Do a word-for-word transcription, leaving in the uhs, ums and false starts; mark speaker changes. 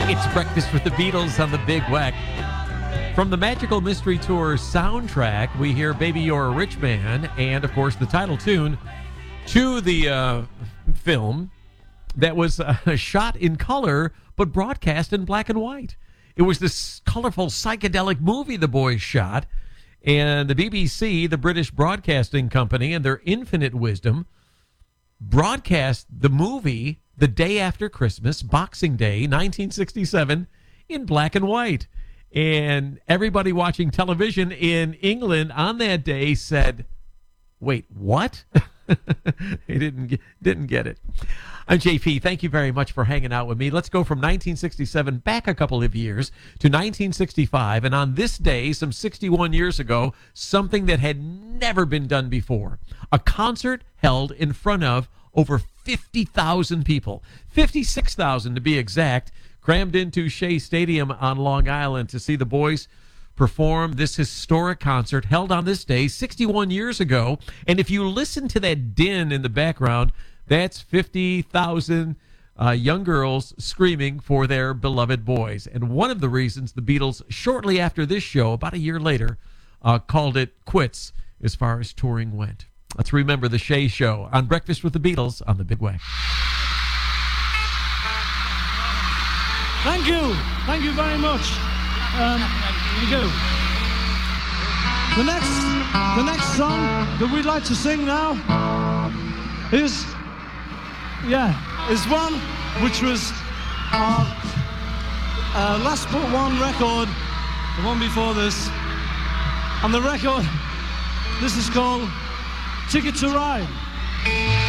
Speaker 1: It's Breakfast with the Beatles on the Big Weck. From the Magical Mystery Tour soundtrack, we hear Baby You're a Rich Man, and, of course, the title tune to the uh, film that was uh, shot in color but broadcast in black and white. It was this colorful psychedelic movie the boys shot, and the B B C, the British Broadcasting Company, and their infinite wisdom, broadcast the movie the day after Christmas, Boxing Day, nineteen sixty-seven, in black and white. And everybody watching television in England on that day said, wait, what? They didn't get, didn't get it. I'm J P. Thank you very much for hanging out with me. Let's go from nineteen sixty-seven back a couple of years to nineteen sixty-five. And on this day, some sixty-one years ago, something that had never been done before. A concert held in front of over fifty thousand people. fifty-six thousand to be exact, crammed into Shea Stadium on Long Island to see the boys perform this historic concert held on this day sixty-one years ago. And if you listen to that din in the background, that's fifty thousand uh, young girls screaming for their beloved boys. And one of the reasons the Beatles, shortly after this show, about a year later, uh, called it quits as far as touring went. Let's remember the Shea Show on Breakfast with the Beatles on the Big Weck.
Speaker 2: Thank you. Thank you very much. Um, here we go. The next, the next song that we'd like to sing now is, yeah, is one which was our uh, last but one record, the one before this. And the record, this is called Ticket to Ride.